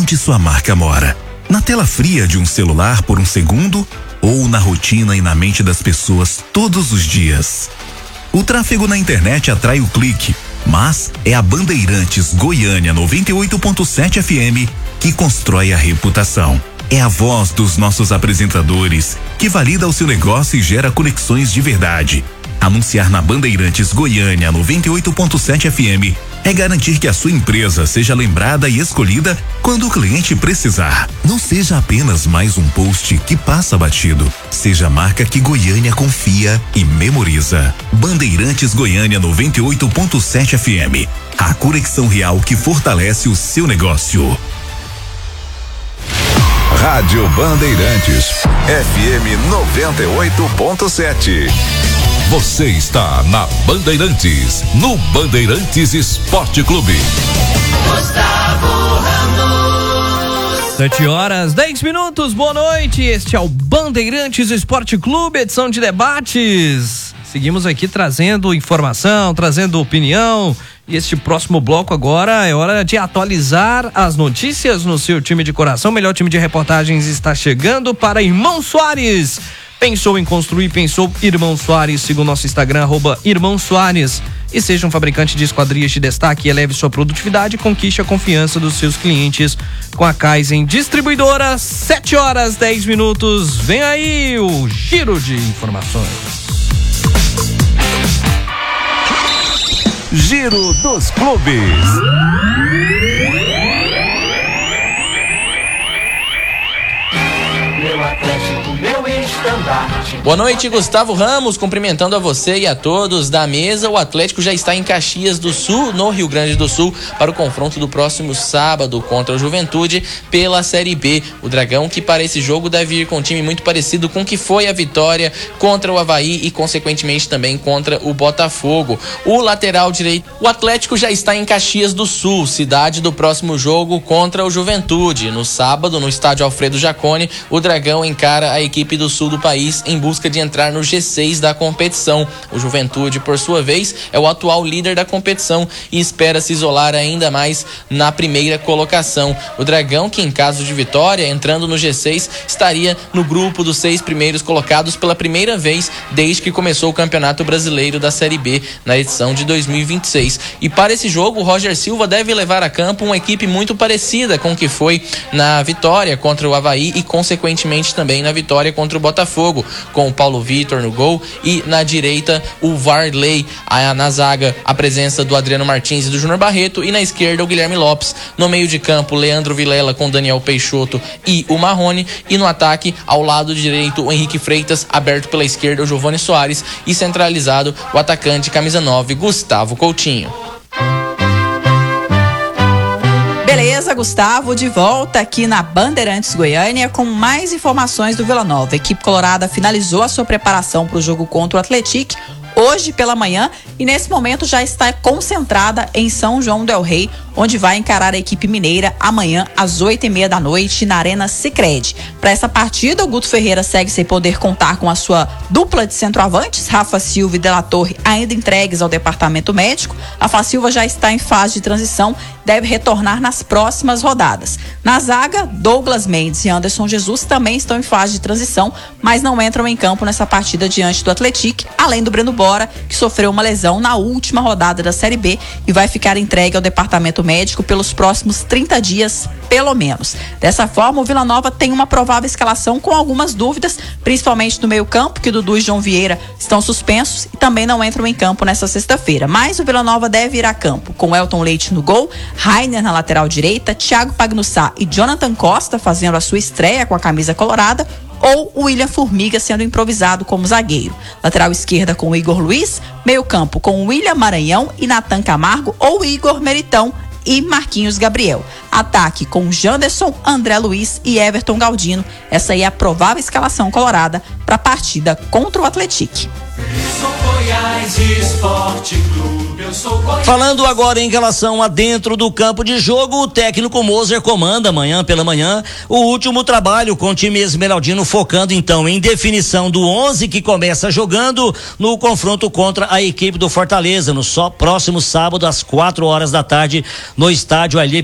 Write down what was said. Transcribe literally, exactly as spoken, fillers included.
onde sua marca mora? Na tela fria de um celular por um segundo ou na rotina e na mente das pessoas todos os dias? O tráfego na internet atrai o clique, mas é a Bandeirantes Goiânia noventa e oito ponto sete F M que constrói a reputação. É a voz dos nossos apresentadores que valida o seu negócio e gera conexões de verdade. Anunciar na Bandeirantes Goiânia noventa e oito ponto sete F M é garantir que a sua empresa seja lembrada e escolhida quando o cliente precisar. Não seja apenas mais um post que passa batido. Seja a marca que Goiânia confia e memoriza. Bandeirantes Goiânia noventa e oito ponto sete F M. A conexão real que fortalece o seu negócio. Rádio Bandeirantes, F M noventa e oito ponto sete. Você está na Bandeirantes, no Bandeirantes Esporte Clube. Gustavo Ramos. Sete horas, dez minutos, boa noite. Este é o Bandeirantes Esporte Clube, edição de debates. Seguimos aqui trazendo informação, trazendo opinião. E este próximo bloco agora é hora de atualizar as notícias no seu time de coração. O melhor time de reportagens está chegando para Irmão Soares. Pensou em construir, pensou Irmão Soares. Siga o nosso Instagram, arroba Irmão Soares. E seja um fabricante de esquadrias de destaque e eleve sua produtividade e conquiste a confiança dos seus clientes com a Kaizen Distribuidora. Sete horas, dez minutos. Vem aí o giro de informações. Giro dos clubes. Meu Atlético, meu estandarte. Boa noite, Gustavo Ramos, cumprimentando a você e a todos da mesa. O Atlético já está em Caxias do Sul, no Rio Grande do Sul, para o confronto do próximo sábado contra o Juventude pela Série B. O Dragão, que para esse jogo deve ir com um time muito parecido com o que foi a vitória contra o Avaí e consequentemente também contra o Botafogo. O lateral direito, o Atlético já está em Caxias do Sul, cidade do próximo jogo contra o Juventude. No sábado, no estádio Alfredo Jaconi, o Dragão encara a equipe do sul do país em busca de entrar no G seis da competição. O Juventude, por sua vez, é o atual líder da competição e espera se isolar ainda mais na primeira colocação. O Dragão, que em caso de vitória, entrando no G seis, estaria no grupo dos seis primeiros colocados pela primeira vez desde que começou o Campeonato Brasileiro da Série B na edição de dois mil e vinte e seis. E para esse jogo, o Roger Silva deve levar a campo uma equipe muito parecida com o que foi na vitória contra o Avaí e consequentemente também na vitória contra o Botafogo, com o Paulo Vitor no gol e na direita o Varley, a, na zaga a presença do Adriano Martins e do Júnior Barreto e na esquerda o Guilherme Lopes. No meio de campo, Leandro Vilela com Daniel Peixoto e o Marrone, e no ataque ao lado direito o Henrique Freitas, aberto pela esquerda o Giovani Soares e centralizado o atacante camisa nove Gustavo Coutinho. Beleza, Gustavo, de volta aqui na Bandeirantes Goiânia com mais informações do Vila Nova. A equipe colorada finalizou a sua preparação para o jogo contra o Atlético hoje pela manhã e nesse momento já está concentrada em São João del Rei, onde vai encarar a equipe mineira amanhã às oito e meia da noite na Arena Sicredi. Para essa partida, o Guto Ferreira segue sem poder contar com a sua dupla de centroavantes, Rafa Silva e De La Torre, ainda entregues ao departamento médico. Rafa Silva já está em fase de transição, deve retornar nas próximas rodadas. Na zaga, Douglas Mendes e Anderson Jesus também estão em fase de transição, mas não entram em campo nessa partida diante do Atlético, além do Breno Bora, que sofreu uma lesão na última rodada da Série B e vai ficar entregue ao departamento médico pelos próximos trinta dias, pelo menos. Dessa forma, o Vila Nova tem uma provável escalação com algumas dúvidas, principalmente no meio-campo, que Dudu e João Vieira estão suspensos e também não entram em campo nessa sexta-feira. Mas o Vila Nova deve ir a campo com Elton Leite no gol, Rainer na lateral direita, Thiago Pagnussá e Jonathan Costa fazendo a sua estreia com a camisa colorada, ou o William Formiga sendo improvisado como zagueiro. Lateral esquerda com o Igor Luiz, meio campo com o William Maranhão e Natan Camargo ou Igor Meritão e Marquinhos Gabriel. Ataque com Janderson, André Luiz e Everton Galdino. Essa aí é a provável escalação colorada para a partida contra o Atlético. Falando agora em relação a dentro do campo de jogo, o técnico Moser comanda amanhã pela manhã o último trabalho com o time esmeraldino, focando então em definição do onze que começa jogando no confronto contra a equipe do Fortaleza no só próximo sábado às quatro horas da tarde no estádio ali